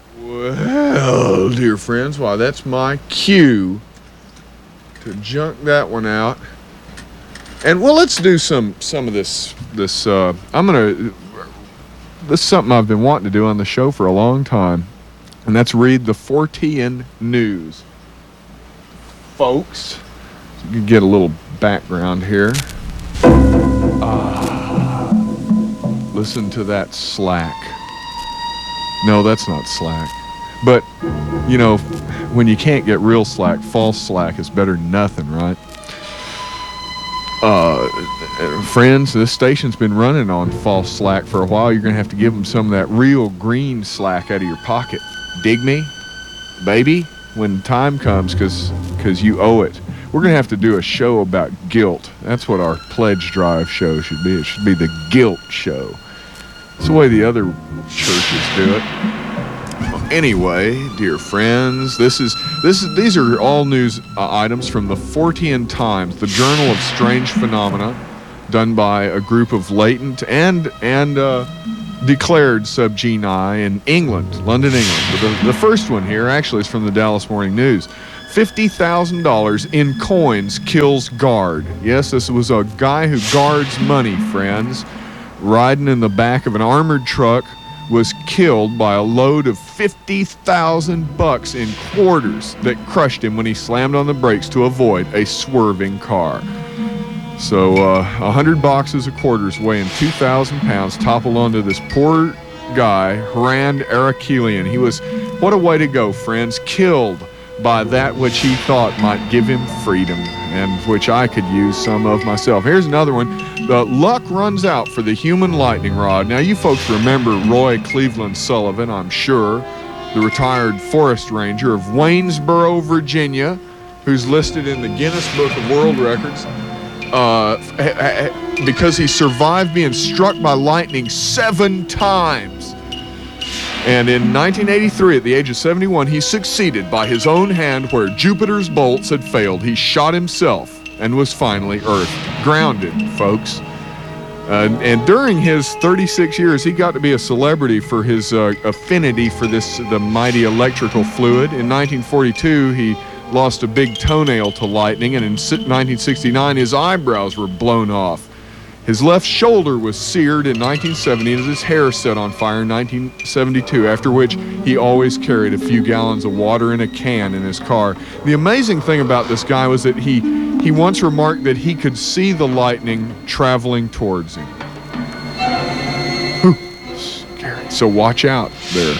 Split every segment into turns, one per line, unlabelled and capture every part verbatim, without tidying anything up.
Well, dear friends, why, that's my cue to junk that one out. And, well, let's do some some of this. This uh, I'm going to... This is something I've been wanting to do on the show for a long time, and that's read the Fortean News. Folks, you can get a little background here. Ah, listen to that slack. No, that's not slack. But, you know, when you can't get real slack, false slack is better than nothing, right? Uh, friends, this station's been running on false slack for a while. You're going to have to give them some of that real green slack out of your pocket. Dig me? Baby? When time comes, because because you owe it. We're going to have to do a show about guilt. That's what our pledge drive show should be. It should be the guilt show. It's the way the other churches do it. Anyway, dear friends, this is this is these are all news uh, items from the Fortean Times, the Journal of Strange Phenomena, done by a group of latent and and uh, declared subgenii in England, London, England. But the, the first one here actually is from the Dallas Morning News. Fifty thousand dollars in coins kills guard. Yes, this was a guy who guards money, friends, riding in the back of an armored truck. Was killed by a load of fifty thousand bucks in quarters that crushed him when he slammed on the brakes to avoid a swerving car. So uh, one hundred boxes of quarters weighing two thousand pounds toppled onto this poor guy, Hrand Arakelian. He was, what a way to go, friends, killed by that which he thought might give him freedom, and which I could use some of myself. Here's another one. The luck runs out for the human lightning rod. Now, you folks remember Roy Cleveland Sullivan, I'm sure, the retired forest ranger of Waynesboro, Virginia, who's listed in the Guinness Book of World Records uh, because he survived being struck by lightning seven times. And in nineteen eighty-three, at the age of seventy-one, he succeeded by his own hand where Jupiter's bolts had failed. He shot himself and was finally earthed. Grounded, folks. Uh, and during his thirty-six years, he got to be a celebrity for his uh, affinity for this, the mighty electrical fluid. In nineteen forty-two, he lost a big toenail to lightning, and in nineteen sixty-nine, his eyebrows were blown off. His left shoulder was seared in nineteen seventy and his hair set on fire in nineteen seventy-two, after which he always carried a few gallons of water in a can in his car. The amazing thing about this guy was that he, he once remarked that he could see the lightning traveling towards him. Whew, scary. So watch out there.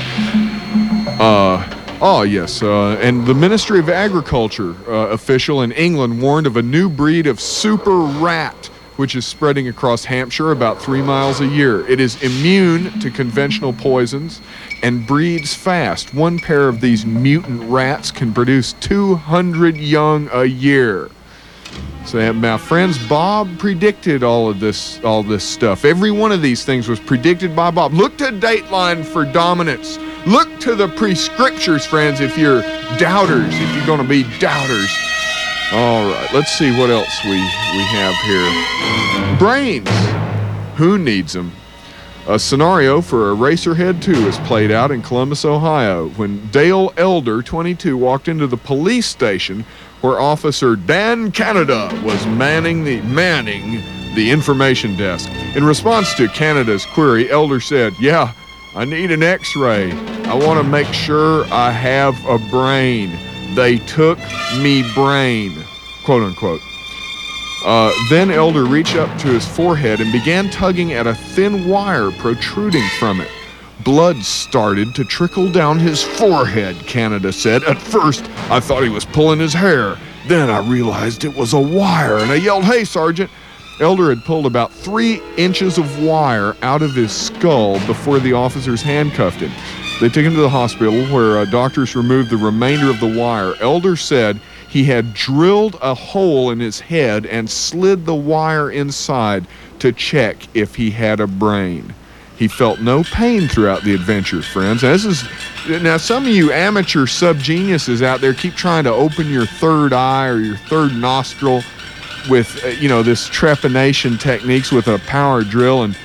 Uh... Oh, yes, uh, and the Ministry of Agriculture uh, official in England warned of a new breed of super rat which is spreading across Hampshire about three miles a year. It is immune to conventional poisons and breeds fast. One pair of these mutant rats can produce two hundred young a year. So now, friends, Bob predicted all of this, all this stuff. Every one of these things was predicted by Bob. Look to Dateline for dominance. Look to the prescriptures, friends, if you're doubters, if you're going to be doubters. All right, let's see what else we, we have here. Brains. Who needs them? A scenario for Eraserhead two is played out in Columbus, Ohio, when Dale Elder, twenty-two, walked into the police station where Officer Dan Canada was manning the manning the information desk. In response to Canada's query, Elder said, "Yeah, I need an x-ray. I want to make sure I have a brain. They took me brain," quote unquote. Uh, then Elder reached up to his forehead and began tugging at a thin wire protruding from it. Blood started to trickle down his forehead, Canada said. "At first, I thought he was pulling his hair. Then I realized it was a wire, and I yelled, 'Hey, Sergeant!' Elder had pulled about three inches of wire out of his skull before the officers handcuffed him. They took him to the hospital where uh, doctors removed the remainder of the wire. Elder said he had drilled a hole in his head and slid the wire inside to check if he had a brain. He felt no pain throughout the adventure, friends. Now, this is, now some of you amateur sub-geniuses out there keep trying to open your third eye or your third nostril with, uh, you know, this trepanation techniques with a power drill, and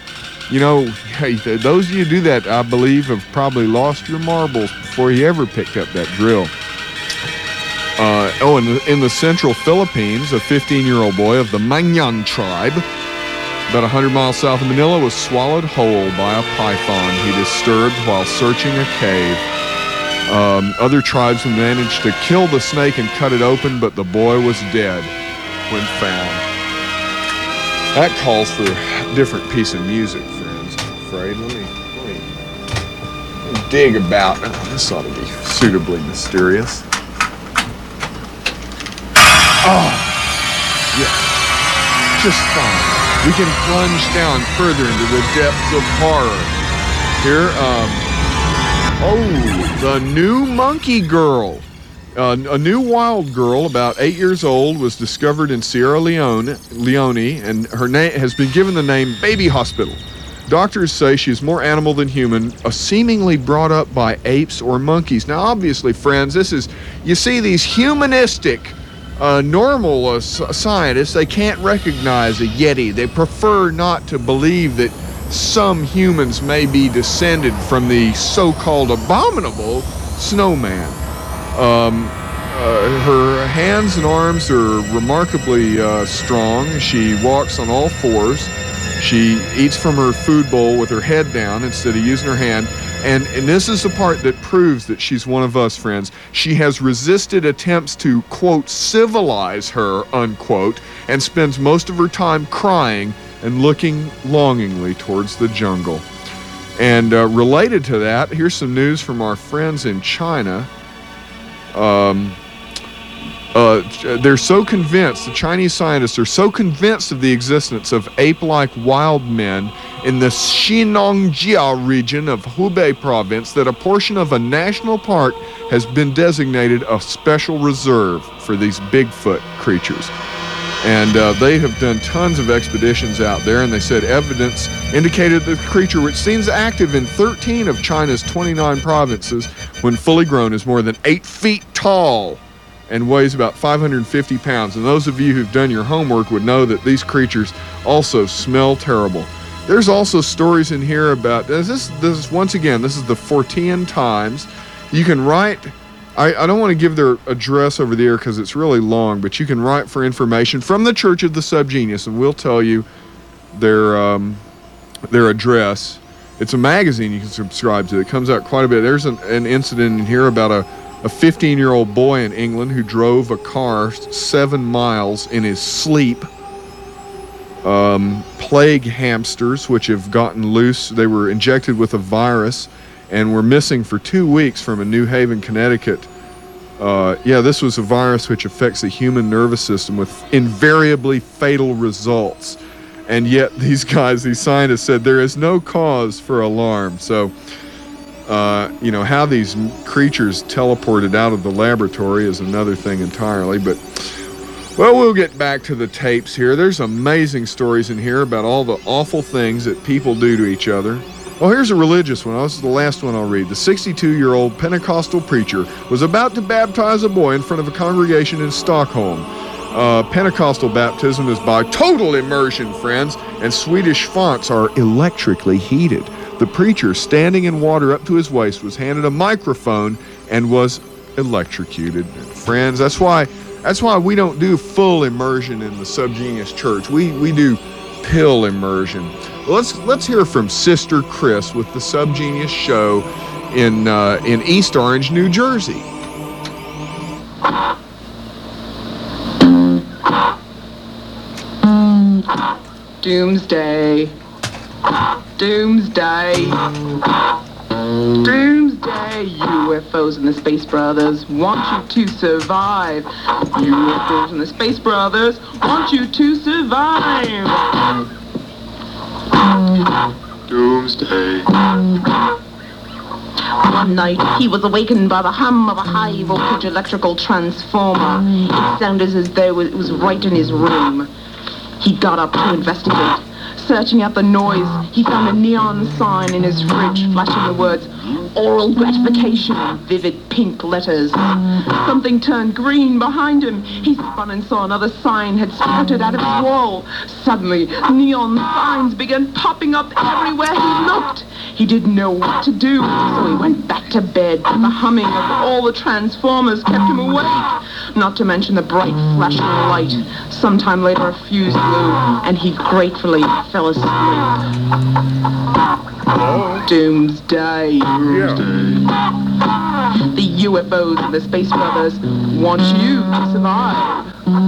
You know, hey, th- those of you who do that, I believe, have probably lost your marbles before you ever picked up that drill. Uh, oh, in the, in the central Philippines, a fifteen-year-old boy of the Mangyan tribe, about one hundred miles south of Manila, was swallowed whole by a python he disturbed while searching a cave. Um, other tribes managed to kill the snake and cut it open, but the boy was dead when found. That calls for a different piece of music, friends, I'm afraid. Let me, let me, let me dig about. Oh, this ought to be suitably mysterious. Oh, yes, just fine. We can plunge down further into the depths of horror. Here, um, oh, the new monkey girl. Uh, a new wild girl, about eight years old, was discovered in Sierra Leone, Leone, and her name has been given the name Baby Hospital. Doctors say she is more animal than human, uh, seemingly brought up by apes or monkeys. Now, obviously, friends, this is, you see these humanistic, uh, normal uh, scientists, they can't recognize a Yeti. They prefer not to believe that some humans may be descended from the so-called abominable snowman. Um, uh, her hands and arms are remarkably uh, strong. She walks on all fours. She eats from her food bowl with her head down instead of using her hand. And, and this is the part that proves that she's one of us, friends. She has resisted attempts to, quote, civilize her, unquote, and spends most of her time crying and looking longingly towards the jungle. And uh, related to that, here's some news from our friends in China. Um, uh, they're so convinced, the Chinese scientists are so convinced of the existence of ape-like wild men in the Xinangjia region of Hubei province that a portion of a national park has been designated a special reserve for these Bigfoot creatures. And uh, they have done tons of expeditions out there, and they said evidence indicated the creature, which seems active in thirteen of China's twenty-nine provinces, when fully grown is more than eight feet tall and weighs about five hundred fifty pounds. And those of you who've done your homework would know that these creatures also smell terrible. There's also stories in here about, this is, this is once again, this is the Fortean Times. You can write... I, I don't want to give their address over the air because it's really long, but you can write for information from the Church of the Subgenius, and we'll tell you their um, their address. It's a magazine you can subscribe to. It comes out quite a bit. There's an, an incident in here about a, a fifteen-year-old boy in England who drove a car seven miles in his sleep. Um, plague hamsters, which have gotten loose. They were injected with a virus and were missing for two weeks from a New Haven, Connecticut. Uh, yeah, this was a virus which affects the human nervous system with invariably fatal results. And yet these guys, these scientists said there is no cause for alarm. So, uh, you know, how these creatures teleported out of the laboratory is another thing entirely. But, well, we'll get back to the tapes here. There's amazing stories in here about all the awful things that people do to each other. Oh, here's a religious one. Oh, this is the last one I'll read. The sixty-two-year-old Pentecostal preacher was about to baptize a boy in front of a congregation in Stockholm. Uh, Pentecostal baptism is by total immersion, friends, and Swedish fonts are electrically heated. The preacher, standing in water up to his waist, was handed a microphone and was electrocuted. Friends, that's why that's why we don't do full immersion in the Subgenius Church. We we do pill immersion. Let's let's hear from Sister Chris with the Subgenius Show in uh, in East Orange, New Jersey.
Doomsday. Doomsday. Doomsday. U F Os and the Space Brothers want you to survive. U F Os and the Space Brothers want you to survive.
Doomsday.
One night, he was awakened by the hum of a high-voltage electrical transformer. It sounded as though it was right in his room. He got up to investigate. Searching out the noise, he found a neon sign in his fridge, flashing the words, oral gratification in vivid pink letters. Something turned green behind him. He spun and saw another sign had sprouted out of his wall. Suddenly, neon signs began popping up everywhere he looked. He didn't know what to do, so he went back to bed. But the humming of all the transformers kept him awake. Not to mention the bright flashing light. Sometime later, a fuse blew, and he gratefully fell asleep.
Hello?
Doomsday.
Yeah.
The U F Os and the Space Brothers want you to survive.